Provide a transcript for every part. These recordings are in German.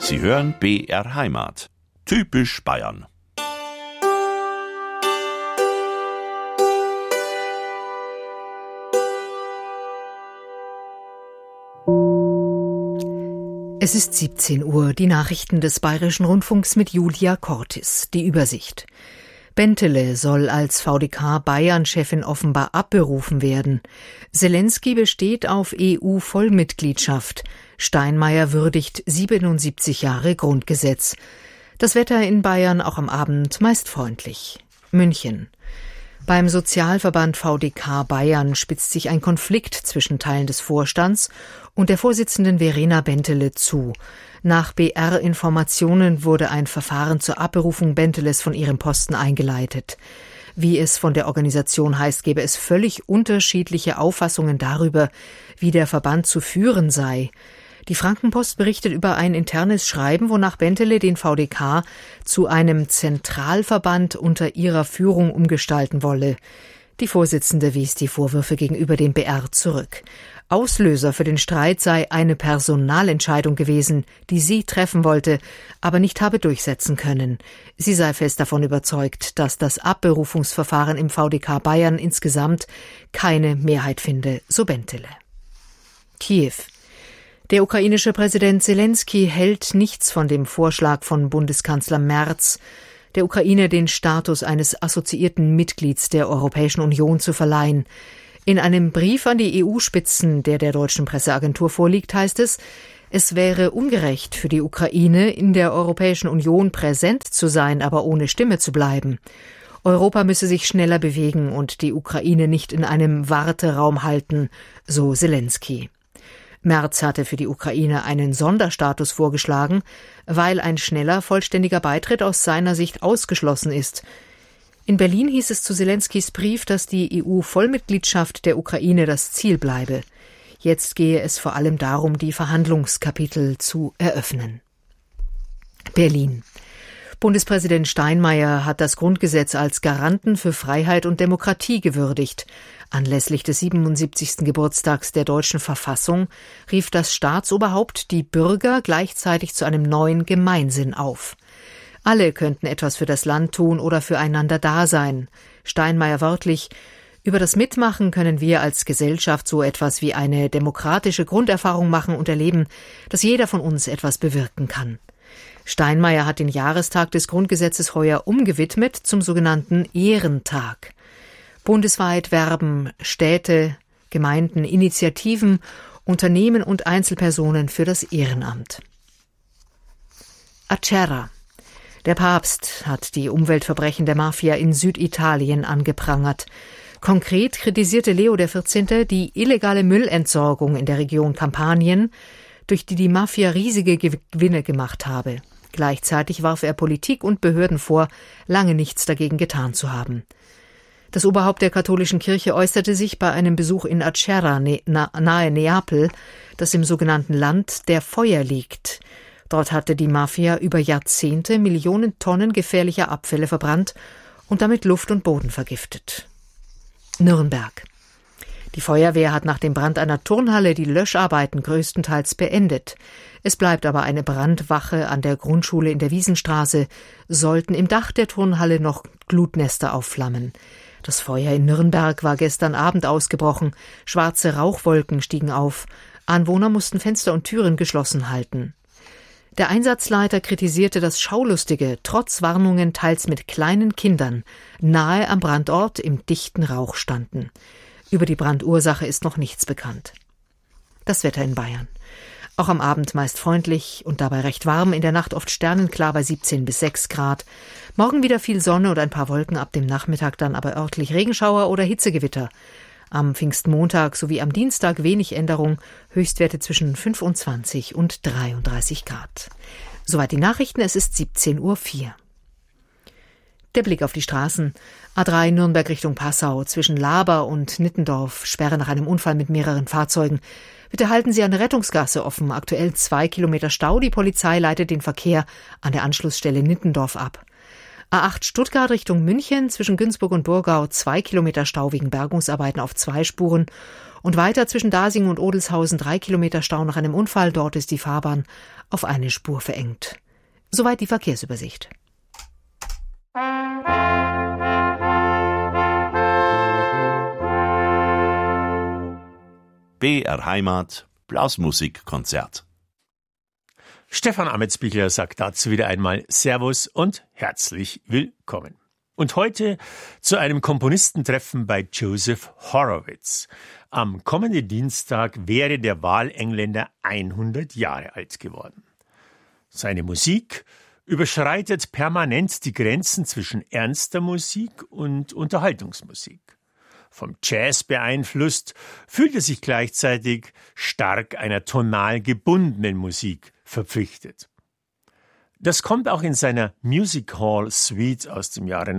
Sie hören BR Heimat. Typisch Bayern. Es ist 17 Uhr, die Nachrichten des Bayerischen Rundfunks mit Julia Cortis. Die Übersicht. Bentele soll als VDK-Bayern-Chefin offenbar abberufen werden. Selenskyj besteht auf EU-Vollmitgliedschaft. Steinmeier würdigt 77 Jahre Grundgesetz. Das Wetter in Bayern auch am Abend meist freundlich. München. Beim Sozialverband VDK Bayern spitzt sich ein Konflikt zwischen Teilen des Vorstands und der Vorsitzenden Verena Bentele zu. Nach BR-Informationen wurde ein Verfahren zur Abberufung Benteles von ihrem Posten eingeleitet. Wie es von der Organisation heißt, gäbe es völlig unterschiedliche Auffassungen darüber, wie der Verband zu führen sei. Die Frankenpost berichtet über ein internes Schreiben, wonach Bentele den VDK zu einem Zentralverband unter ihrer Führung umgestalten wolle. Die Vorsitzende wies die Vorwürfe gegenüber dem BR zurück. Auslöser für den Streit sei eine Personalentscheidung gewesen, die sie treffen wollte, aber nicht habe durchsetzen können. Sie sei fest davon überzeugt, dass das Abberufungsverfahren im VDK Bayern insgesamt keine Mehrheit finde, so Bentele. Kiew. Der ukrainische Präsident Selenskyj hält nichts von dem Vorschlag von Bundeskanzler Merz, der Ukraine den Status eines assoziierten Mitglieds der Europäischen Union zu verleihen. In einem Brief an die EU-Spitzen, der deutschen Presseagentur vorliegt, heißt es, es wäre ungerecht für die Ukraine, in der Europäischen Union präsent zu sein, aber ohne Stimme zu bleiben. Europa müsse sich schneller bewegen und die Ukraine nicht in einem Warteraum halten, so Selenskyj. Merz hatte für die Ukraine einen Sonderstatus vorgeschlagen, weil ein schneller, vollständiger Beitritt aus seiner Sicht ausgeschlossen ist. In Berlin hieß es zu Selenskyjs Brief, dass die EU-Vollmitgliedschaft der Ukraine das Ziel bleibe. Jetzt gehe es vor allem darum, die Verhandlungskapitel zu eröffnen. Berlin. Bundespräsident Steinmeier hat das Grundgesetz als Garanten für Freiheit und Demokratie gewürdigt. Anlässlich des 77. Geburtstags der deutschen Verfassung rief das Staatsoberhaupt die Bürger gleichzeitig zu einem neuen Gemeinsinn auf. Alle könnten etwas für das Land tun oder füreinander da sein. Steinmeier wörtlich: Über das Mitmachen können wir als Gesellschaft so etwas wie eine demokratische Grunderfahrung machen und erleben, dass jeder von uns etwas bewirken kann. Steinmeier hat den Jahrestag des Grundgesetzes heuer umgewidmet zum sogenannten Ehrentag. Bundesweit werben Städte, Gemeinden, Initiativen, Unternehmen und Einzelpersonen für das Ehrenamt. Acerra. Der Papst hat die Umweltverbrechen der Mafia in Süditalien angeprangert. Konkret kritisierte Leo XIV. Die illegale Müllentsorgung in der Region Kampanien, durch die Mafia riesige Gewinne gemacht habe. Gleichzeitig warf er Politik und Behörden vor, lange nichts dagegen getan zu haben. Das Oberhaupt der katholischen Kirche äußerte sich bei einem Besuch in Acerra nahe Neapel, das im sogenannten Land der Feuer liegt. Dort hatte die Mafia über Jahrzehnte Millionen Tonnen gefährlicher Abfälle verbrannt und damit Luft und Boden vergiftet. Nürnberg. Die Feuerwehr hat nach dem Brand einer Turnhalle die Löscharbeiten größtenteils beendet. Es bleibt aber eine Brandwache an der Grundschule in der Wiesenstraße, sollten im Dach der Turnhalle noch Glutnester aufflammen. Das Feuer in Nürnberg war gestern Abend ausgebrochen, schwarze Rauchwolken stiegen auf, Anwohner mussten Fenster und Türen geschlossen halten. Der Einsatzleiter kritisierte, dass Schaulustige trotz Warnungen teils mit kleinen Kindern nahe am Brandort im dichten Rauch standen. Über die Brandursache ist noch nichts bekannt. Das Wetter in Bayern. Auch am Abend meist freundlich und dabei recht warm, in der Nacht oft sternenklar bei 17 bis 6 Grad. Morgen wieder viel Sonne und ein paar Wolken, ab dem Nachmittag dann aber örtlich Regenschauer oder Hitzegewitter. Am Pfingstmontag sowie am Dienstag wenig Änderung, Höchstwerte zwischen 25 und 33 Grad. Soweit die Nachrichten, es ist 17:04 Uhr. Der Blick auf die Straßen. A3 Nürnberg Richtung Passau, zwischen Laber und Nittendorf, Sperre nach einem Unfall mit mehreren Fahrzeugen. Bitte halten Sie eine Rettungsgasse offen, aktuell 2 Kilometer Stau, die Polizei leitet den Verkehr an der Anschlussstelle Nittendorf ab. A8 Stuttgart Richtung München, zwischen Günzburg und Burgau 2 Kilometer Stau wegen Bergungsarbeiten auf 2 Spuren. Und weiter zwischen Dasing und Odelshausen 3 Kilometer Stau nach einem Unfall, dort ist die Fahrbahn auf eine Spur verengt. Soweit die Verkehrsübersicht. BR Heimat Blasmusikkonzert. Stefan Ametsbichler sagt dazu wieder einmal Servus und herzlich willkommen. Und heute zu einem Komponistentreffen bei Joseph Horowitz. Am kommenden Dienstag wäre der Wahlengländer 100 Jahre alt geworden. Seine Musik überschreitet permanent die Grenzen zwischen ernster Musik und Unterhaltungsmusik. Vom Jazz beeinflusst, fühlt er sich gleichzeitig stark einer tonal gebundenen Musik verpflichtet. Das kommt auch in seiner Music Hall Suite aus dem Jahre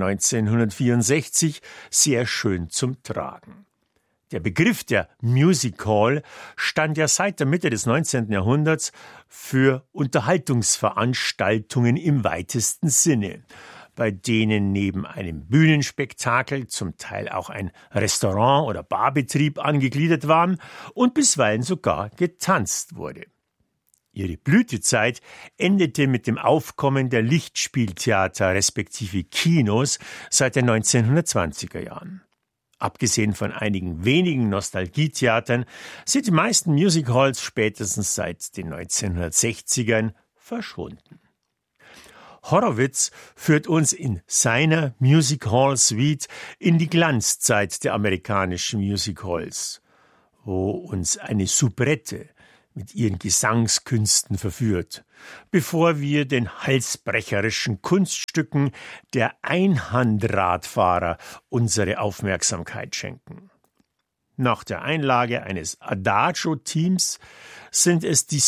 1964 sehr schön zum Tragen. Der Begriff der Music Hall stand ja seit der Mitte des 19. Jahrhunderts für Unterhaltungsveranstaltungen im weitesten Sinne, bei denen neben einem Bühnenspektakel zum Teil auch ein Restaurant- oder Barbetrieb angegliedert waren und bisweilen sogar getanzt wurde. Ihre Blütezeit endete mit dem Aufkommen der Lichtspieltheater respektive Kinos seit den 1920er Jahren. Abgesehen von einigen wenigen Nostalgietheatern sind die meisten Music Halls spätestens seit den 1960ern verschwunden. Horowitz führt uns in seiner Music Hall Suite in die Glanzzeit der amerikanischen Music Halls, wo uns eine Soubrette mit ihren Gesangskünsten verführt, bevor wir den halsbrecherischen Kunststücken der Einhandradfahrer unsere Aufmerksamkeit schenken. Nach der Einlage eines Adagio-Teams sind es die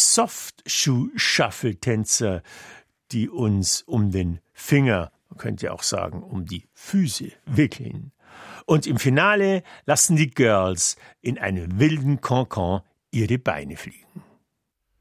Soft-Shoe-Shuffle-Tänzer, die uns um den Finger, man könnte auch sagen, um die Füße wickeln. Und im Finale lassen die Girls in einem wilden Cancan ihre Beine fliegen.